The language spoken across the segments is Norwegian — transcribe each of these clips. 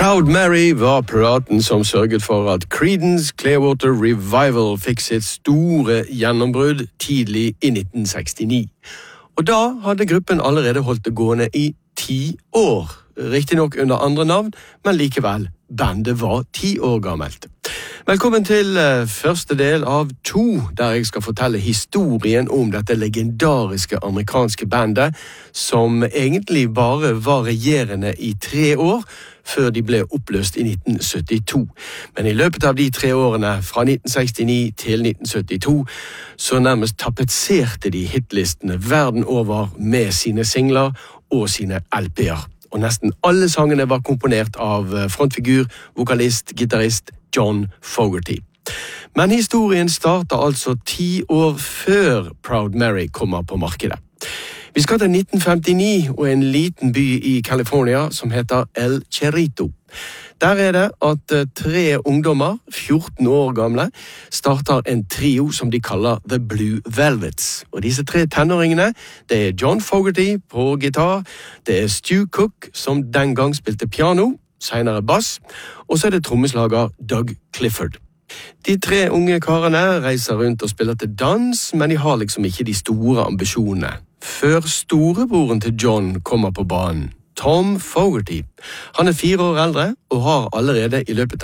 Proud Mary var platen som sørget for at Creedence Clearwater Revival fikk sitt store gjennombrudd tidlig i 1969. Og da hadde gruppen allerede holdt det gående i 10 år. Riktignok under andre navn, men likevel, bandet var 10 år gammelt. Velkommen til første del av 2, der jeg skal fortelle historien om dette legendariske amerikanske bandet, som egentlig bare var regjerende i 3 år, før de ble oppløst i 1972. Men i løpet av de 3 årene, fra 1969 til 1972, så nærmest tapetserte de hitlistene verden over med sine singler og sine LP'er. Og nesten alle sangene var komponert av frontfigur, vokalist, gitarist John Fogerty. Men historien starter altså 10 år før Proud Mary kommer på markedet. Vi skal til 1959 og en liten by i California som heter El Cerrito. Der er det at 3 ungdommer, 14 år gamle, starter en trio som de kaller The Blue Velvets. Og disse 3 tenåringene, det er John Fogerty på gitar, det er Stu Cook som den gang spilte piano, senere bass, og så er det trommeslager Doug Clifford. De 3 unge karene reiser rundt og spiller til dans, men de har liksom ikke de store ambisjonene. Før storebroren til John kommer på banen, Tom Fogerty. Han er 4 år eldre og har allerede i løpet av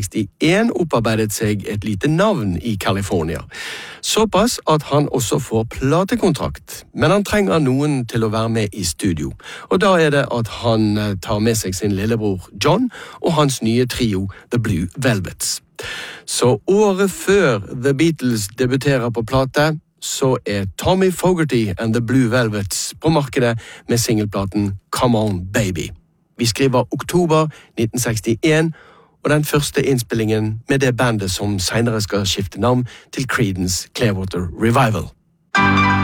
1961 opparbeidet seg et lite navn i California. Såpass at han også får platekontrakt, men han trenger noen til å være med i studio. Og da er det at han tar med seg sin lillebror John og hans nye trio The Blue Velvets. Så året før The Beatles debuterer på plate, så er Tommy Fogerty and The Blue Velvets på markedet med singelplaten Come On Baby. Vi skriver oktober 1961, og den første innspillingen med det bandet som senere skal skifte navn til Creedence Clearwater Revival.